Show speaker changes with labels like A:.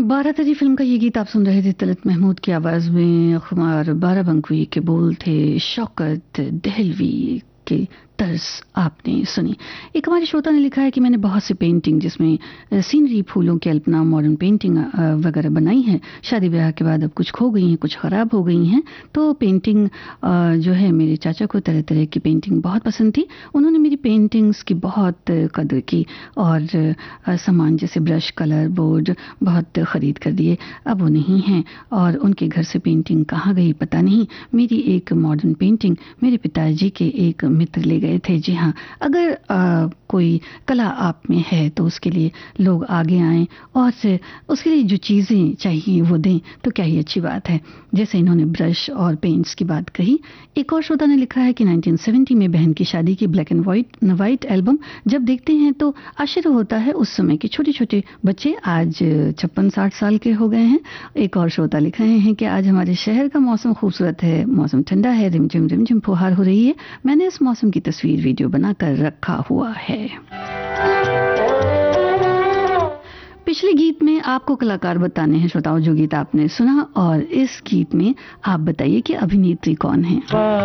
A: बारादरी film का ये गीत आप सुन रहे थे तलत महमूद की आवाज में। खुमार बाराबंकी के बोल थे, शौकत दहलवी के तर्ज आपने सुनी। एक हमारे श्रोता ने लिखा है कि मैंने बहुत सी पेंटिंग जिसमें सीनरी, फूलों की अल्पना, मॉडर्न पेंटिंग वगैरह बनाई है। शादी ब्याह के बाद अब कुछ खो गई हैं, कुछ खराब हो गई हैं। तो पेंटिंग जो है, मेरे चाचा को तरह तरह की पेंटिंग बहुत पसंद थी। उन्होंने मेरी पेंटिंग्स की बहुत कदर की और सामान जैसे ब्रश, कलर, बोर्ड बहुत खरीद कर दिए। अब वो नहीं हैं और उनके घर से पेंटिंग कहाँ गई पता नहीं। मेरी एक मॉडर्न पेंटिंग मेरे पिताजी के एक मित्र ले गए थे। जी हाँ, अगर कोई कला आप में है तो उसके लिए लोग आगे आएं और उसके लिए जो चीज़ें चाहिए वो दें तो क्या ही अच्छी बात है। जैसे इन्होंने ब्रश और पेंट्स की बात कही। एक और श्रोता ने लिखा है कि 1970 में बहन की शादी की ब्लैक एंड वाइट एल्बम जब देखते हैं तो आश्चर्य होता है। उस समय के छोटे छोटे बच्चे आज 56-60 साल के हो गए हैं। एक और श्रोता लिख रहे हैं कि आज हमारे शहर का मौसम खूबसूरत है, मौसम ठंडा है, रिमझिम रिमझिम फुहार हो रही है। मैंने इस मौसम की तस्वीर वीडियो बनाकर रखा हुआ है। पिछले गीत में आपको कलाकार बताने हैं श्रोताओं जो गीत आपने सुना, और इस गीत में आप बताइए कि अभिनेत्री कौन है।